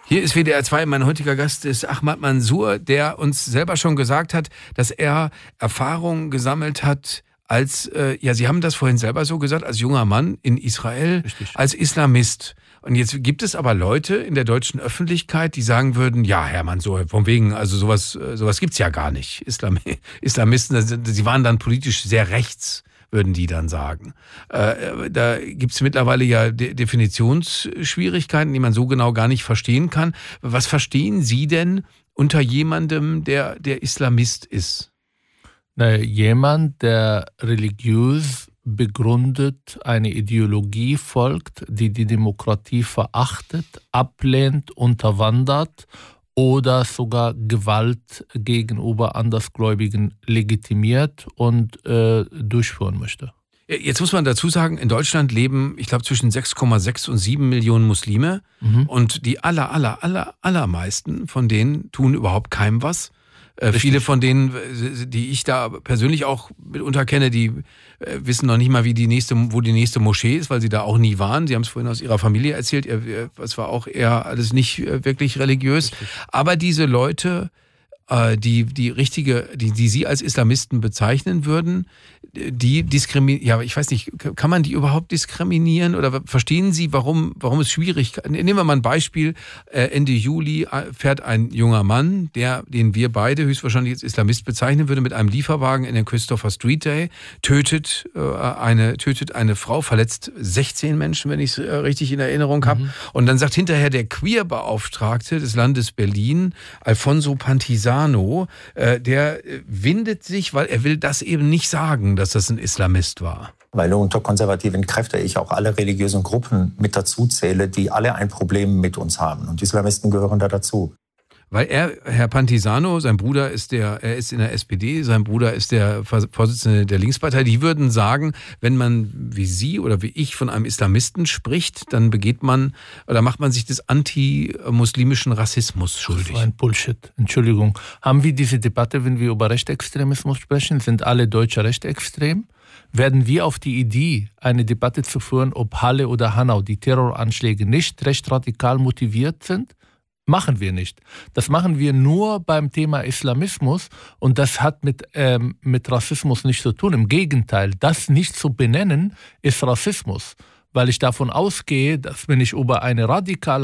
Hier ist WDR 2, mein heutiger Gast ist Ahmad Mansour, der uns selber schon gesagt hat, dass er Erfahrungen gesammelt hat als, Sie haben das vorhin selber so gesagt, als junger Mann in Israel, Richtig. Als Islamist. Und jetzt gibt es aber Leute in der deutschen Öffentlichkeit, die sagen würden, ja, Herr Mansour, von wegen, also sowas gibt's ja gar nicht. Islamisten, sie waren dann politisch sehr rechts, würden die dann sagen. Da gibt's mittlerweile ja Definitionsschwierigkeiten, die man so genau gar nicht verstehen kann. Was verstehen Sie denn unter jemandem, der Islamist ist? Jemand, der religiös begründet eine Ideologie folgt, die die Demokratie verachtet, ablehnt, unterwandert oder sogar Gewalt gegenüber Andersgläubigen legitimiert und durchführen möchte. Jetzt muss man dazu sagen, in Deutschland leben, ich glaube, zwischen 6,6 und 7 Millionen Muslime und die allermeisten von denen tun überhaupt keinem was. Viele von denen, die ich da persönlich auch mitunter kenne, die wissen noch nicht mal, wo die nächste Moschee ist, weil sie da auch nie waren. Sie haben es vorhin aus ihrer Familie erzählt. Es war auch eher alles nicht wirklich religiös. Richtig. Aber diese Leute, die Sie als Islamisten bezeichnen würden, die diskriminieren, ja, ich weiß nicht, kann man die überhaupt diskriminieren oder verstehen Sie, warum es schwierig ist? Nehmen wir mal ein Beispiel. Ende Juli fährt ein junger Mann, den wir beide höchstwahrscheinlich als Islamist bezeichnen würden, mit einem Lieferwagen in den Christopher Street Day, tötet eine Frau, verletzt 16 Menschen, wenn ich es richtig in Erinnerung habe. Und dann sagt hinterher der Queer-Beauftragte des Landes Berlin, Alfonso Pantisano, der windet sich, weil er will das eben nicht sagen, dass das ein Islamist war. Weil unter konservativen Kräften ich auch alle religiösen Gruppen mit dazu zähle, die alle ein Problem mit uns haben. Und Islamisten gehören da dazu. Weil Herr Pantisano, sein Bruder er ist in der SPD, sein Bruder ist der Vorsitzende der Linkspartei, die würden sagen, wenn man wie Sie oder wie ich von einem Islamisten spricht, dann macht man sich des antimuslimischen Rassismus schuldig. Das war ein Bullshit, Entschuldigung. Haben wir diese Debatte, wenn wir über Rechtsextremismus sprechen, sind alle Deutsche rechtsextrem? Werden wir auf die Idee, eine Debatte zu führen, ob Halle oder Hanau, die Terroranschläge nicht rechtsradikal motiviert sind? Machen wir nicht. Das machen wir nur beim Thema Islamismus und das hat mit Rassismus nichts zu tun. Im Gegenteil, das nicht zu benennen, ist Rassismus, weil ich davon ausgehe, dass wenn ich über eine radikale